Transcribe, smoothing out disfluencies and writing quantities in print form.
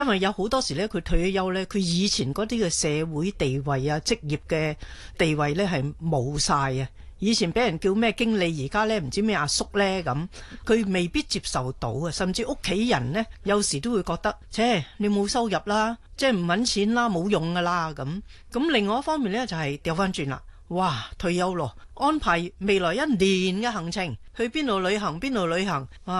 因為有好多時咧，佢退咗休咧，佢以前嗰啲嘅社會地位啊、職業嘅地位咧係冇晒啊。以前俾人叫咩經理，而家咧唔知咩阿叔咧咁，佢未必接受到啊。甚至屋企人呢，有時都會覺得，你冇收入啦，即係唔搵錢啦，冇用噶啦咁。咁另外一方面咧就係掉翻轉啦，哇，退休咯，安排未來1年嘅行程，去邊度旅行邊度旅行，哇！